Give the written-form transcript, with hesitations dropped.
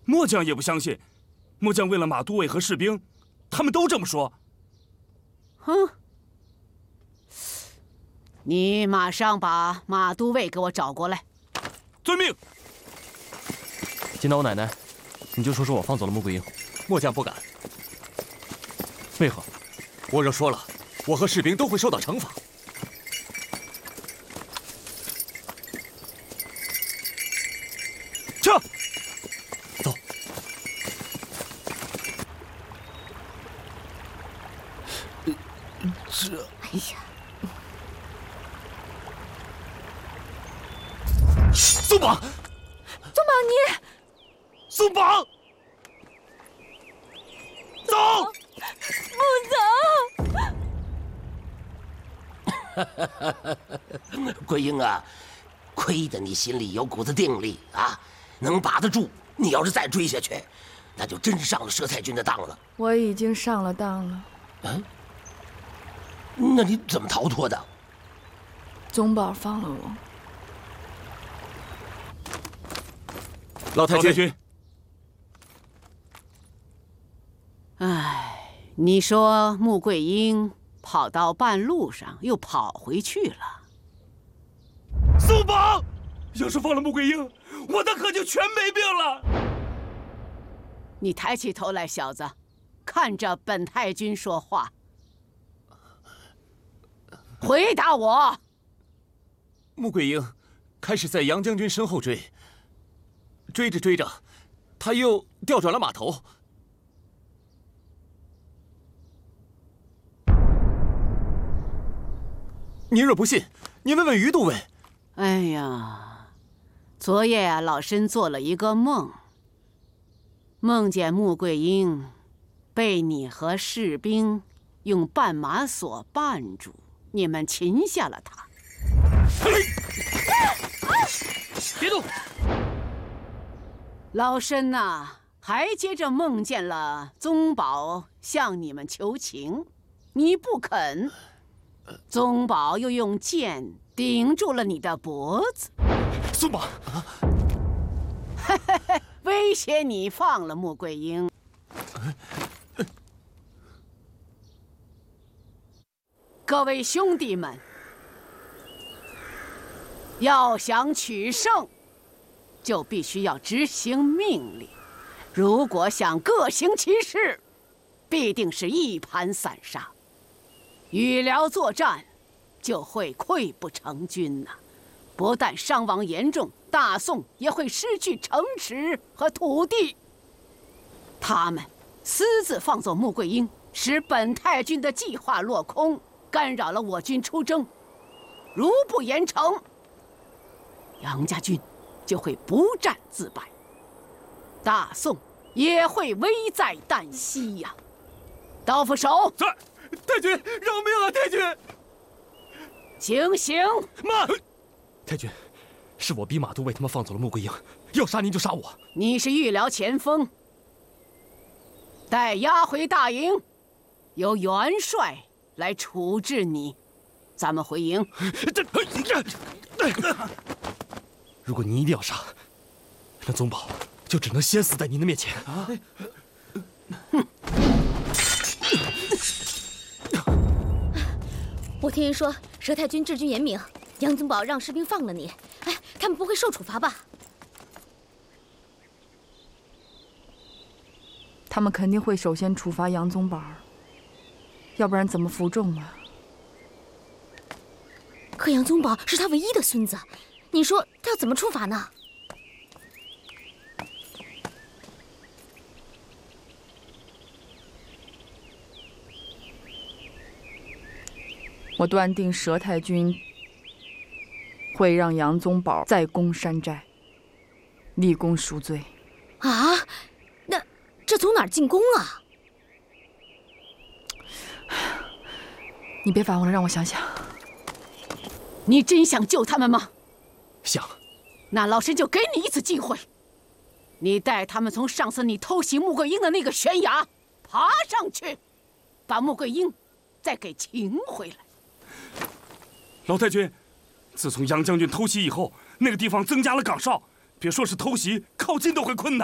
末将也不相信。末将为了马都尉和士兵，他们都这么说。 哼！你马上把马都尉给我找过来。 遵命。 金刀奶奶，你就说我放走了穆桂英。 末将不敢。 为何？ 我若说了，我和士兵都会受到惩罚。 撤！ 走。 哎呀！ 松绑！ 宗宝，你松绑！走！ 不走！ 桂英啊，亏得你心里有股子定力啊，能把得住。你要是再追下去，那就真上了佘太君的当了。 我已经上了当了。 嗯？那你怎么逃脱的？ 宗保放了我。 老太君。 哎，你说穆桂英跑到半路上又跑回去了。 松绑！要是放了穆桂英，我的可就全没病了。 你抬起头来，小子，看着本太君说话。回答我。 穆桂英开始在杨将军身后追，追着追着，他又调转了马头。您若不信，您问问于都尉。 哎呀，昨夜啊，老身做了一个梦，梦见穆桂英被你和士兵用绊马索绊住，你们擒下了他。 别动！ 老身呐，还接着梦见了宗保向你们求情，你不肯。宗保又用剑顶住了你的脖子。 松绑！ 威胁你放了穆桂英。各位兄弟们，要想取胜，就必须要执行命令。如果想各行其事，必定是一盘散沙。与辽作战，就会溃不成军呐！不但伤亡严重，大宋也会失去城池和土地。他们私自放走穆桂英，使本太君的计划落空，干扰了我军出征。如不严惩，杨家军就会不战自败，大宋也会危在旦夕呀！刀斧手， 在。太君，饶命啊！太君， 行刑！ 慢！ 太君，是我逼马都尉他们放走了穆桂英，要杀您就杀我。 你是御辽前锋，待押回大营，由元帅来处置你。咱们回营。 如果您一定要杀，那宗保就只能先死在您的面前。 哼！ 我听人说佘太君治军严明，杨宗保让士兵放了你，哎，他们不会受处罚吧？ 他们肯定会首先处罚杨宗保，要不然怎么服众啊？ 可杨宗保是他唯一的孙子，你说他要怎么处罚呢？ 我断定佘太君会让杨宗保再攻山寨，立功赎罪。 啊，那这从哪儿进攻啊？ 你别烦我了，让我想想。 你真想救他们吗？ 想。 那老身就给你一次机会，你带他们从上次你偷袭穆桂英的那个悬崖爬上去，把穆桂英再给擒回来。 老太君，自从杨将军偷袭以后，那个地方增加了岗哨，别说是偷袭，靠近都会困难。